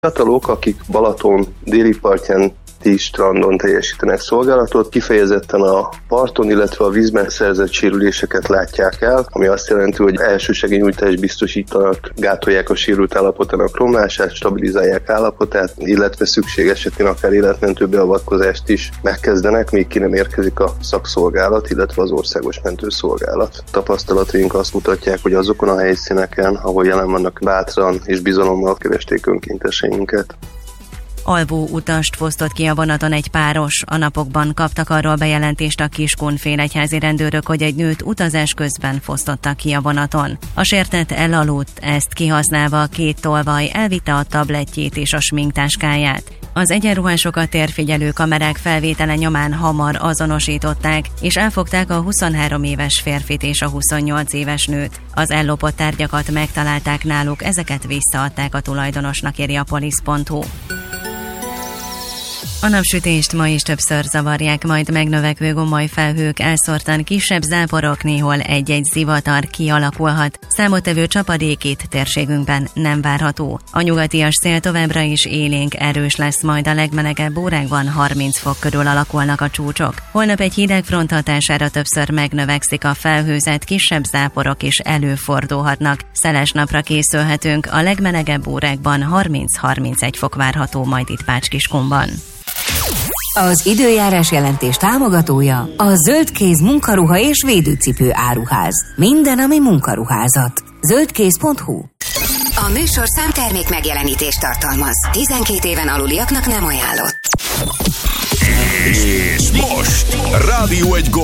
Fiatalok, akik Balaton déli partján strandon teljesítenek szolgálatot, kifejezetten a parton, illetve a vízben szerzett sérüléseket látják el, ami azt jelenti, hogy elsősegélynyújtást biztosítanak, gátolják a sérült állapotának romlását, stabilizálják állapotát, illetve szükség esetén akár életmentő beavatkozást is megkezdenek, még ki nem érkezik a szakszolgálat, illetve az országos mentőszolgálat. Tapasztalataink azt mutatják, hogy azokon a helyszíneken, ahol jelen vannak, bátran és bizalommal keresték önkénteseinket. Alvó utast fosztott ki a vonaton egy páros. A napokban kaptak arról bejelentést a Kiskunfélegyházi rendőrök, hogy egy nőt utazás közben fosztottak ki a vonaton. A sértett elaludt, ezt kihasználva 2 tolvaj elvitte a tablettjét és a sminktáskáját. Az egyenruhásokat térfigyelő kamerák felvétele nyomán hamar azonosították, és elfogták a 23 éves férfit és a 28 éves nőt. Az ellopott tárgyakat megtalálták náluk, ezeket visszaadták a tulajdonosnak, írja a polisz.hu. A napsütést ma is többször zavarják, majd megnövekvő gomoly felhők, elszórtan kisebb záporok, néhol egy-egy zivatar kialakulhat. Számottevő csapadék itt térségünkben nem várható. A nyugatias szél továbbra is élénk, erős lesz, majd a legmelegebb órákban 30 fok körül alakulnak a csúcsok. Holnap egy hideg front hatására többször megnövekszik a felhőzet, kisebb záporok is előfordulhatnak. Szeles napra készülhetünk, a legmelegebb órákban 30-31 fok várható, majd itt Pács-Kiskunban. Az időjárás jelentés támogatója a Zöldkéz munkaruha és védőcipő áruház. Minden, ami munkaruházat. Zöldkéz.hu. A műsor számtermék megjelenítést tartalmaz. 12 éven aluliaknak nem ajánlott. És most Rádió 1 Gól!